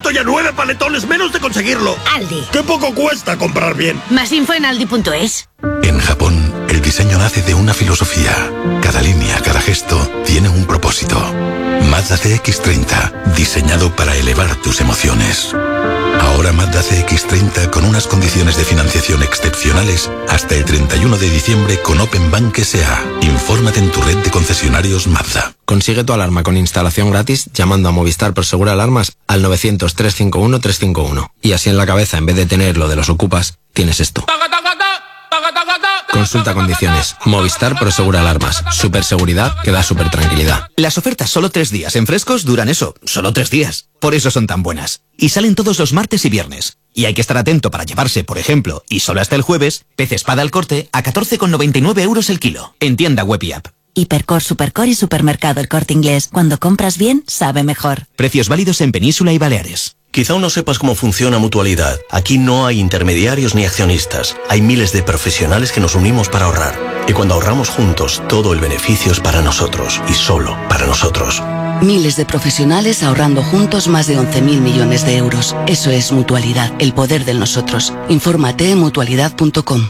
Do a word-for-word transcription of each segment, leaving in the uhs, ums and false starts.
Estoy a nueve panetones menos de conseguirlo. Aldi. ¡Qué poco cuesta comprar bien! Más info en aldi punto es. En Japón, el diseño nace de una filosofía. Cada línea, cada gesto, tiene un propósito. Mazda C X treinta, diseñado para elevar tus emociones. Ahora Mazda C X treinta con unas condiciones de financiación excepcionales hasta el treinta y uno de diciembre con Open Bank S A. Infórmate en tu red de concesionarios Mazda. Consigue tu alarma con instalación gratis llamando a Movistar Prosegur Alarmas al novecientos, trescientos cincuenta y uno, trescientos cincuenta y uno. Y así en la cabeza, en vez de tener lo de los ocupas, tienes esto. Consulta condiciones. Movistar Prosegur Alarmas. Super seguridad que da super tranquilidad. Las ofertas solo tres días en Frescos duran eso, solo tres días. Por eso son tan buenas. Y salen todos los martes y viernes. Y hay que estar atento para llevarse, por ejemplo, y solo hasta el jueves, pez espada al corte a catorce con noventa y nueve euros el kilo. En tienda web y app. Hipercor, Supercor y Supermercado El Corte Inglés. Cuando compras bien, sabe mejor. Precios válidos en Península y Baleares. Quizá aún no sepas cómo funciona Mutualidad. Aquí no hay intermediarios ni accionistas. Hay miles de profesionales que nos unimos para ahorrar. Y cuando ahorramos juntos, todo el beneficio es para nosotros y solo para nosotros. Miles de profesionales ahorrando juntos más de once mil millones de euros. Eso es Mutualidad, el poder del nosotros. Infórmate en mutualidad punto com.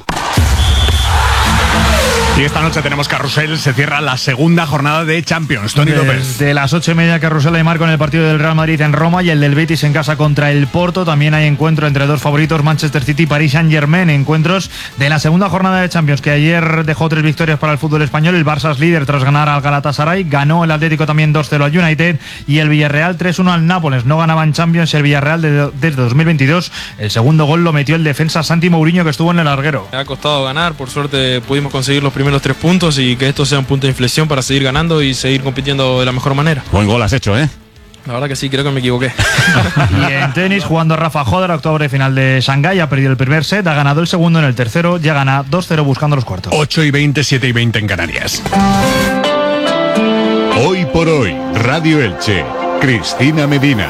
Y esta noche tenemos carrusel, se cierra la segunda jornada de Champions. Tony López. De las ocho y media, carrusel Aymar con el partido del Real Madrid en Roma y el del Betis en casa contra el Porto. También hay encuentro entre dos favoritos, Manchester City y Paris Saint-Germain. Encuentros de la segunda jornada de Champions, que ayer dejó tres victorias para el fútbol español. El Barça es líder tras ganar al Galatasaray. Ganó el Atlético también dos cero al United. Y el Villarreal tres uno al Nápoles. No ganaba en Champions el Villarreal desde, desde dos mil veintidós. El segundo gol lo metió el defensa Santi Mourinho, que estuvo en el larguero. Me ha costado ganar. Por suerte pudimos conseguir los primeros tres puntos y que esto sea un punto de inflexión para seguir ganando y seguir compitiendo de la mejor manera. Buen gol has hecho, ¿eh? La verdad que sí, creo que me equivoqué. Y en tenis, jugando Rafa Joder, octavo de final de Shanghái, ha perdido el primer set, ha ganado el segundo en el tercero, ya gana dos cero buscando los cuartos. ocho y veinte, siete y veinte en Canarias. Hoy por hoy, Radio Elche, Cristina Medina.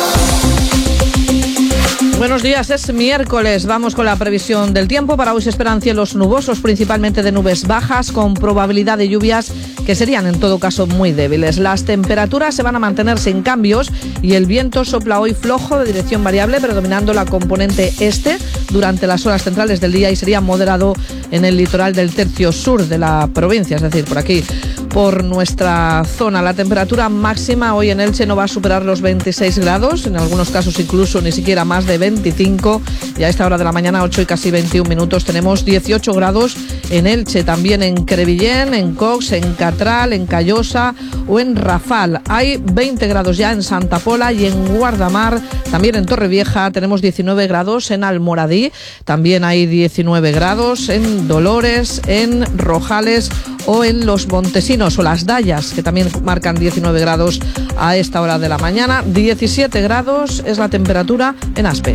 Buenos días, es miércoles. Vamos con la previsión del tiempo. Para hoy se esperan cielos nubosos, principalmente de nubes bajas, con probabilidad de lluvias que serían en todo caso muy débiles. Las temperaturas se van a mantener sin cambios y el viento sopla hoy flojo de dirección variable, predominando la componente este durante las horas centrales del día y sería moderado en el litoral del tercio sur de la provincia, es decir, por aquí, por nuestra zona. La temperatura máxima hoy en Elche no va a superar los veintiséis grados, en algunos casos incluso ni siquiera más de veinticinco, y a esta hora de la mañana, ocho y casi veintiún minutos, tenemos dieciocho grados en Elche, también en Crevillén, en Cox, en Catral, en Callosa o en Rafal. Hay veinte grados ya en Santa Pola y en Guardamar, también en Torrevieja tenemos diecinueve grados, en Almoradí también hay diecinueve grados, en Dolores, en Rojales o en Los Montesinos o Las Dallas, que también marcan diecinueve grados a esta hora de la mañana. diecisiete grados es la temperatura en Aspe.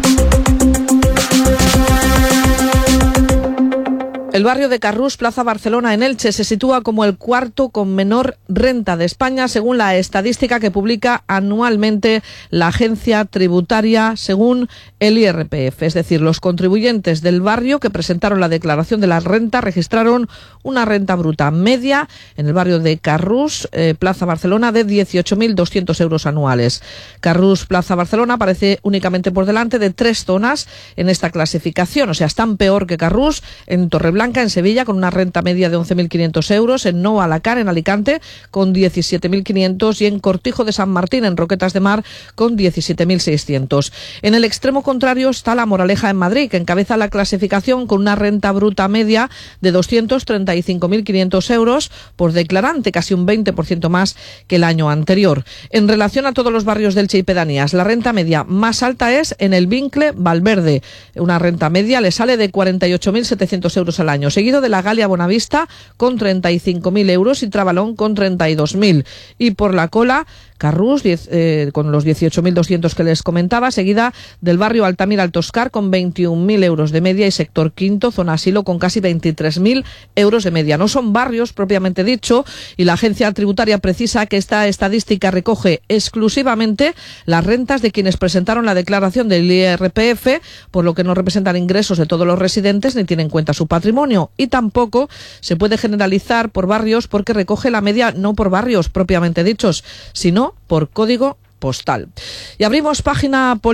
El barrio de Carrús, Plaza Barcelona, en Elche, se sitúa como el cuarto con menor renta de España, según la estadística que publica anualmente la agencia tributaria, según el I R P F. Es decir, los contribuyentes del barrio que presentaron la declaración de la renta registraron una renta bruta media en el barrio de Carrús, eh, Plaza Barcelona, de dieciocho mil doscientos euros anuales. Carrús, Plaza Barcelona, aparece únicamente por delante de tres zonas en esta clasificación, o sea, están peor que Carrús en Torreblanca, en Sevilla, con una renta media de once mil quinientos euros, en Nou Alacant, en Alicante, con diecisiete mil quinientos, y en Cortijo de San Martín, en Roquetas de Mar, con diecisiete mil seiscientos. En el extremo contrario está La Moraleja, en Madrid, que encabeza la clasificación con una renta bruta media de doscientos treinta y cinco mil quinientos euros por declarante, casi un veinte por ciento más que el año anterior. En relación a todos los barrios del Elche y pedanías, la renta media más alta es en el Vincle Valverde. Una renta media le sale de cuarenta y ocho mil setecientos euros al año. Año, seguido de la Galia Bonavista con treinta y cinco mil euros y Trabalón con treinta y dos mil. Y por la cola, Carrús diez, eh, con los dieciocho mil doscientos que les comentaba, seguida del barrio Altamira Altoscar con veintiún mil euros de media y sector quinto, zona asilo, con casi veintitrés mil euros de media. No son barrios propiamente dicho y la agencia tributaria precisa que esta estadística recoge exclusivamente las rentas de quienes presentaron la declaración del I R P F, por lo que no representan ingresos de todos los residentes ni tiene en cuenta su patrimonio. Y tampoco se puede generalizar por barrios porque recoge la media no por barrios propiamente dichos, sino por código postal. Y abrimos página